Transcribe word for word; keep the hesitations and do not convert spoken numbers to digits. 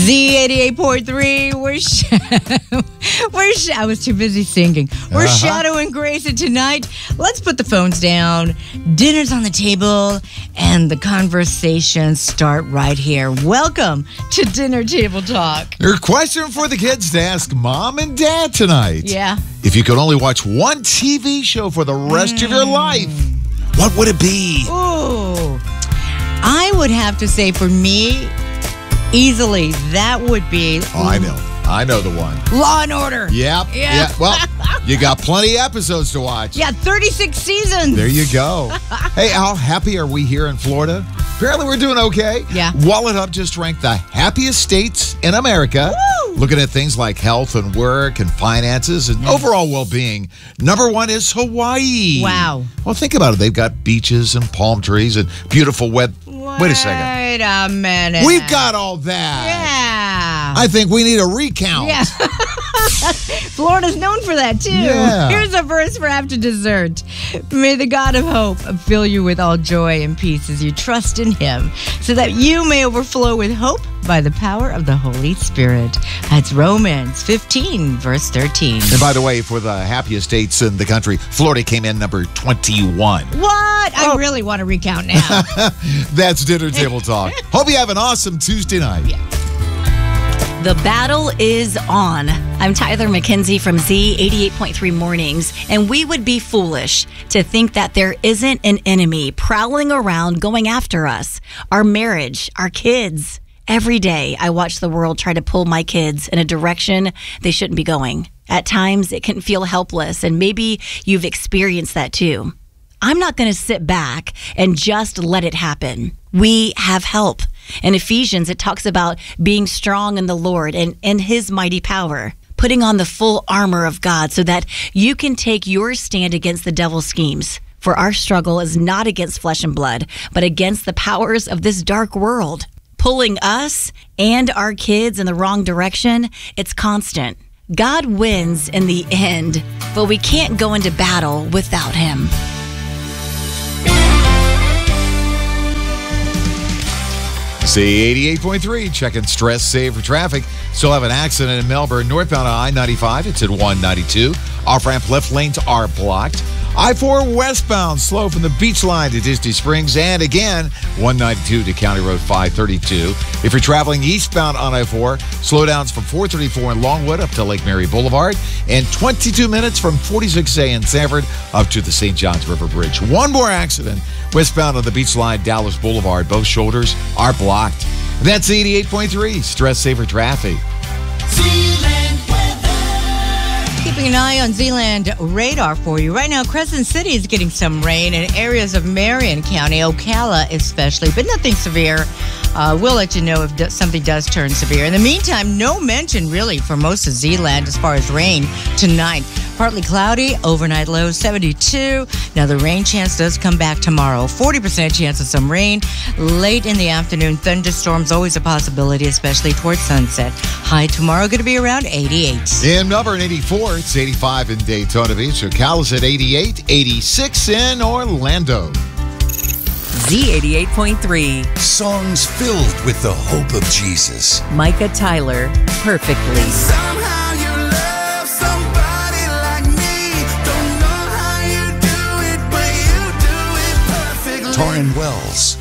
Z eighty-eight point three, we're, sh- we're sh- I was too busy singing. We're Uh-huh. shadowing Grace, and tonight, let's put the phones down. Dinner's on the table, and the conversations start right here. Welcome to Dinner Table Talk. Your question for the kids to ask mom and dad tonight. Yeah. If you could only watch one T V show for the rest mm. of your life, what would it be? Ooh. I would have to say for me, easily, that would be... Oh, I know. I know the one. Law and Order. Yep. Yeah. Yeah. Well, you got plenty of episodes to watch. Yeah, thirty-six seasons. There you go. Hey, how happy are we here in Florida? Apparently we're doing okay. Yeah. Wallet Hub just ranked the happiest states in America. Woo! Looking at things like health and work and finances and Yes. overall well-being. Number one is Hawaii. Wow. Well, think about it. They've got beaches and palm trees and beautiful weather. Wait a second. Wait a minute. We've got all that. Yeah. I think we need a recount. Yeah. Florida's known for that, too. Yeah. Here's a verse for after dessert. May the God of hope fill you with all joy and peace as you trust in him, so that you may overflow with hope by the power of the Holy Spirit. That's Romans fifteen, verse thirteen. And by the way, for the happiest states in the country, Florida came in number twenty-one. What? I Oh. really want to recount now. That's Dinner Table Talk. Hope you have an awesome Tuesday night. Yeah. The battle is on. I'm Tyler McKenzie from Z eighty-eight point three Mornings, and we would be foolish to think that there isn't an enemy prowling around going after us, our marriage, our kids. Every day, I watch the world try to pull my kids in a direction they shouldn't be going. At times, it can feel helpless, and maybe you've experienced that too. I'm not going to sit back and just let it happen. We have help. In Ephesians, it talks about being strong in the Lord and in his mighty power, putting on the full armor of God so that you can take your stand against the devil's schemes. For our struggle is not against flesh and blood, but against the powers of this dark world. Pulling us and our kids in the wrong direction, it's constant. God wins in the end, but we can't go into battle without him. Z eighty-eight point three, checking stress save for traffic. Still have an accident in Melbourne, northbound on I ninety-five. It's at one ninety-two. Off-ramp left lanes are blocked. I four westbound, slow from the beach line to Disney Springs. And again, one ninety-two to County Road five thirty-two. If you're traveling eastbound on I four, slowdowns from four thirty-four in Longwood up to Lake Mary Boulevard. And twenty-two minutes from forty-six A in Sanford up to the Saint Johns River Bridge. One more accident westbound on the beach line, Dallas Boulevard. Both shoulders are blocked. That's eighty-eight point three, stress saver traffic. Keeping an eye on Zealand radar for you. Right now, Crescent City is getting some rain in areas of Marion County, Ocala especially, but nothing severe. Uh, we'll let you know if do- something does turn severe. In the meantime, no mention really for most of Zealand as far as rain tonight. Partly cloudy, overnight low seventy-two. Now the rain chance does come back tomorrow. forty percent chance of some rain. Late in the afternoon, thunderstorms always a possibility, especially towards sunset. High tomorrow going to be around eighty-eight. In Melbourne, eighty-four. It's eighty-five in Daytona Beach. Ocala's at eighty-eight. eighty-six in Orlando. Z eighty-eight point three. Songs filled with the hope of Jesus. Micah Tyler, perfectly. Somehow you love somebody like me. Don't know how you do it, but you do it perfectly. Torrin Wells.